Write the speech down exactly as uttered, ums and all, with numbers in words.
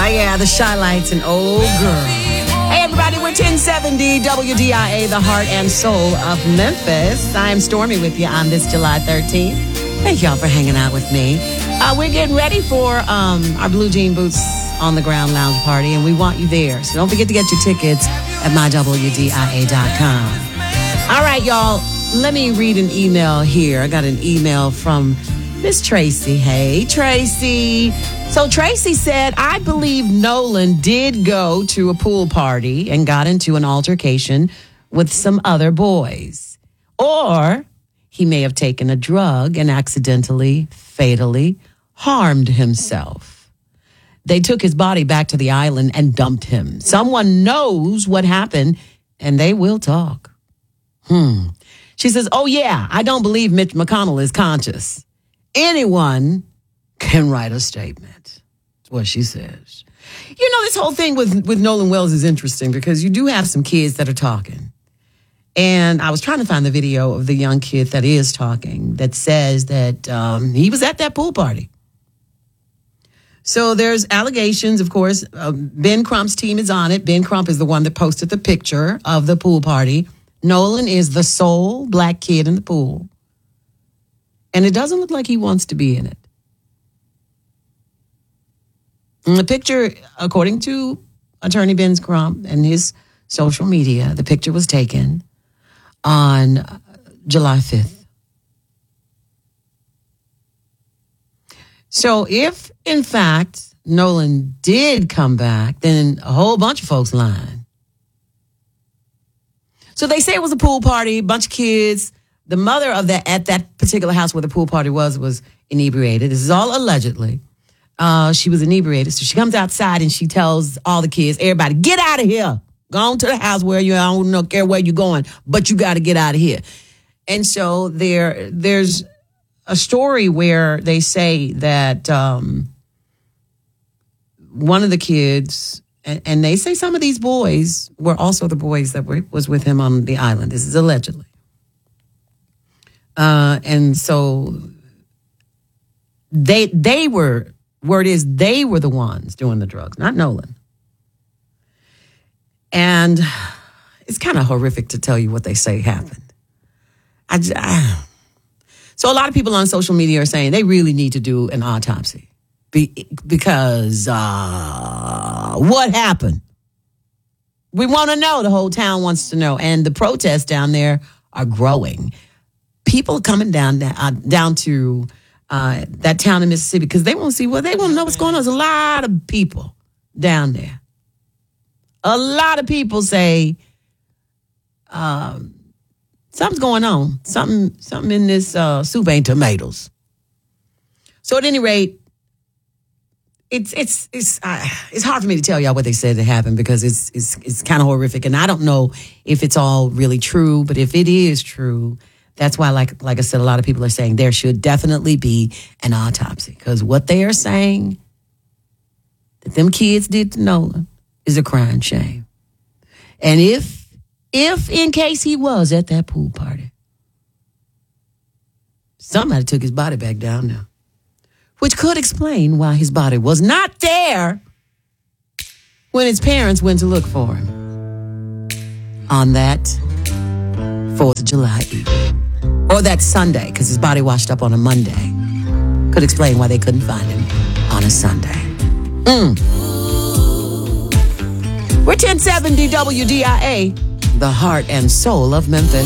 yeah, the Shy Lights and Old Girl. Hey, everybody, we're ten seventy W D I A, the heart and soul of Memphis. I am Stormy with you on this July thirteenth. Thank y'all for hanging out with me. Uh, we're getting ready for um, our Blue Jean Boots on the Ground Lounge party, and we want you there. So don't forget to get your tickets at my w d i a dot com. All right, y'all, let me read an email here. I got an email from Miss Tracy. Hey, Tracy. So Tracy said, I believe Nolan did go to a pool party and got into an altercation with some other boys. Or he may have taken a drug and accidentally, fatally harmed himself. They took his body back to the island and dumped him. Someone knows what happened, and they will talk. Hmm. She says, oh, yeah, I don't believe Mitch McConnell is conscious. Anyone can write a statement. That's what she says. You know, this whole thing with, with Nolan Wells is interesting because you do have some kids that are talking. And I was trying to find the video of the young kid that is talking that says that um, he was at that pool party. So there's allegations, of course. Uh, Ben Crump's team is on it. Ben Crump is the one that posted the picture of the pool party. Nolan is the sole black kid in the pool. And it doesn't look like he wants to be in it. And the picture, according to Attorney Ben Crump and his social media, the picture was taken on July fifth. So if, in fact, Nolan did come back, then a whole bunch of folks lying. So they say it was a pool party, a bunch of kids. The mother of that at that particular house where the pool party was was inebriated. This is all allegedly. Uh, she was inebriated. So she comes outside and she tells all the kids, everybody, get out of here. Go on to the house where you, I don't care where you're going, but you got to get out of here. And so there, there's a story where they say that um, one of the kids, and, and they say some of these boys were also the boys that were, was with him on the island. This is allegedly. Uh, and so they they were, word is they were the ones doing the drugs, not Nolan. And it's kind of horrific to tell you what they say happened. I, I, so a lot of people on social media are saying they really need to do an autopsy be, because uh, what happened? We want to know. The whole town wants to know. And the protests down there are growing. People coming down uh, down to uh, that town in Mississippi because they want to see what they want to know what's going on. There's a lot of people down there. A lot of people say um, something's going on. Something, something in this uh, soup ain't tomatoes. So at any rate, it's it's it's uh, it's hard for me to tell y'all what they said that happened because it's it's it's kind of horrific, and I don't know if it's all really true. But if it is true, that's why, like like I said, a lot of people are saying there should definitely be an autopsy because what they are saying that them kids did to Nolan is a crying shame. And if, if in case he was at that pool party, somebody took his body back down there, which could explain why his body was not there when his parents went to look for him on that fourth of July evening. Or that Sunday, because his body washed up on a Monday. Could explain why they couldn't find him on a Sunday. Mm. We're ten seventy W D I A, the heart and soul of Memphis.